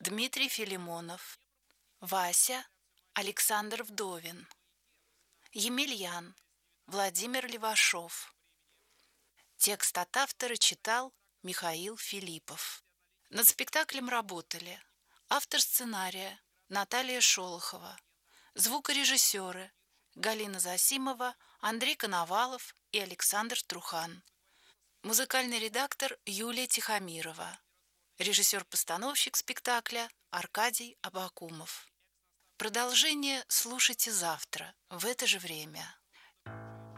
Дмитрий Филимонов, Вася Александр Вдовин, Емельян Владимир Левашов. Текст от автора читал Михаил Филиппов. Над спектаклем работали автор сценария Наталья Шолохова, звукорежиссеры Галина Засимова, Андрей Коновалов и Александр Трухан, музыкальный редактор Юлия Тихомирова, режиссер-постановщик спектакля Аркадий Абакумов. Продолжение слушайте завтра в это же время.